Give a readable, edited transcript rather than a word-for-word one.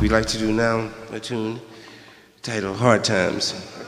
We'd like to do now a tune titled Hard Times.